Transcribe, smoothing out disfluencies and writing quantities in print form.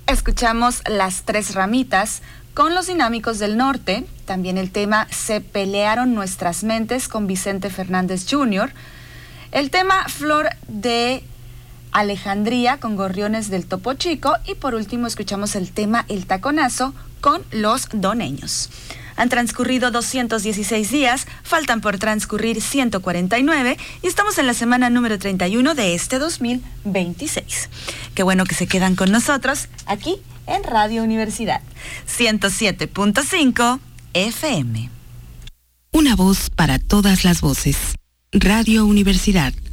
escuchamos Las Tres Ramitas con Los Dinámicos del Norte, también el tema Se Pelearon Nuestras Mentes con Vicente Fernández Jr., el tema Flor de Alejandría con Gorriones del Topo Chico y por último escuchamos el tema El Taconazo con Los Doneños. Han transcurrido 216 días, faltan por transcurrir 149 y estamos en la semana número 31 de este 2026. Qué bueno que se quedan con nosotros aquí en Radio Universidad 107.5 FM. Una voz para todas las voces. Radio Universidad